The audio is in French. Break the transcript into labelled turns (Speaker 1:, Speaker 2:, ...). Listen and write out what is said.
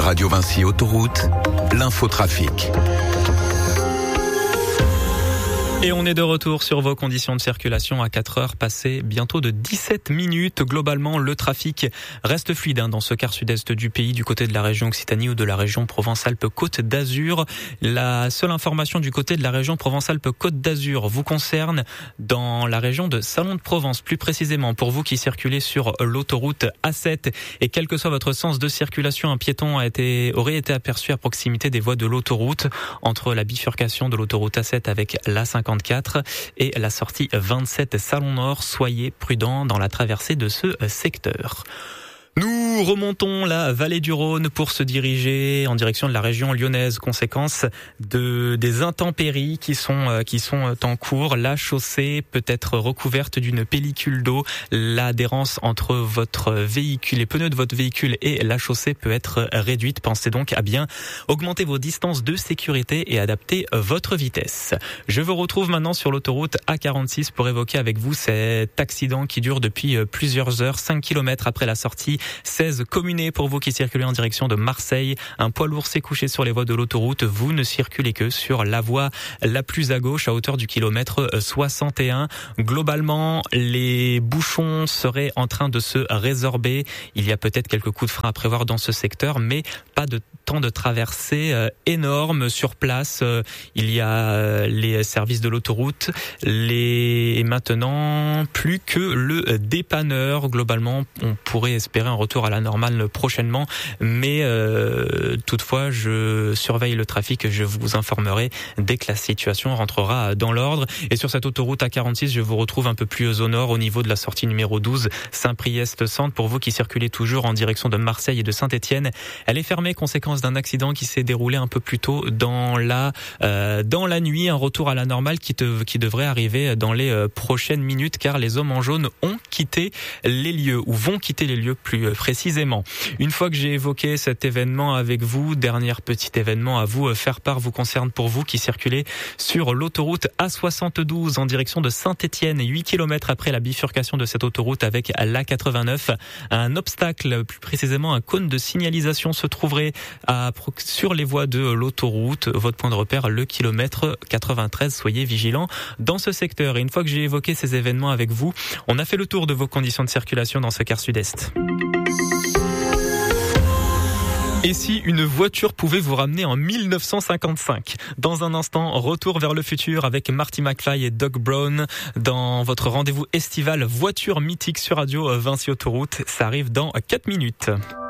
Speaker 1: Radio Vinci Autoroute, l'infotrafic.
Speaker 2: Et on est de retour sur vos conditions de circulation à 4 heures passées bientôt de 17 minutes. Globalement, le trafic reste fluide dans ce quart sud-est du pays, du côté de la région Occitanie ou de la région Provence-Alpes-Côte d'Azur. La seule information du côté de la région Provence-Alpes-Côte d'Azur vous concerne dans la région de Salon de Provence, plus précisément pour vous qui circulez sur l'autoroute A7. Et quel que soit votre sens de circulation, un piéton aurait été aperçu à proximité des voies de l'autoroute entre la bifurcation de l'autoroute A7 avec l'A54 et la sortie 27 Salon Nord. Soyez prudents dans la traversée de ce secteur. Nous remontons la vallée du Rhône pour se diriger en direction de la région lyonnaise, conséquence des intempéries qui sont en cours. La chaussée peut être recouverte d'une pellicule d'eau. L'adhérence entre votre véhicule, les pneus de votre véhicule et la chaussée peut être réduite. Pensez donc à bien augmenter vos distances de sécurité et adapter votre vitesse. Je vous retrouve maintenant sur l'autoroute A46 pour évoquer avec vous cet accident qui dure depuis plusieurs heures, 5 km après la sortie 16 Communé pour vous qui circulez en direction de Marseille. Un poids lourd s'est couché sur les voies de l'autoroute. Vous ne circulez que sur la voie la plus à gauche à hauteur du kilomètre 61. Globalement, les bouchons seraient en train de se résorber. Il y a peut-être quelques coups de frein à prévoir dans ce secteur, mais pas de temps de traversée énorme sur place. Il y a les services de l'autoroute. Et maintenant, plus que le dépanneur. Globalement, on pourrait espérer un retour à la normale prochainement, mais toutefois je surveille le trafic, je vous informerai dès que la situation rentrera dans l'ordre. Et sur cette autoroute A46, je vous retrouve un peu plus au nord au niveau de la sortie numéro 12 Saint-Priest-Centre pour vous qui circulez toujours en direction de Marseille et de Saint-Étienne. Elle est fermée conséquence d'un accident qui s'est déroulé un peu plus tôt dans la nuit. Un retour à la normale qui devrait arriver dans les prochaines minutes car les hommes en jaune ont quitté les lieux ou vont quitter les lieux plus précisément. Une fois que j'ai évoqué cet événement avec vous, dernier petit événement à vous faire part vous concerne pour vous qui circulez sur l'autoroute A72 en direction de Saint-Étienne, 8 km après la bifurcation de cette autoroute avec l'A89. Un obstacle, plus précisément un cône de signalisation se trouverait sur les voies de l'autoroute. Votre point de repère, le kilomètre 93. Soyez vigilants dans ce secteur. Et une fois que j'ai évoqué ces événements avec vous, on a fait le tour de vos conditions de circulation dans ce quart sud-est. Et si une voiture pouvait vous ramener en 1955 ? Dans un instant, retour vers le futur avec Marty McFly et Doc Brown dans votre rendez-vous estival voiture mythique sur Radio Vinci Autoroute. Ça arrive dans 4 minutes.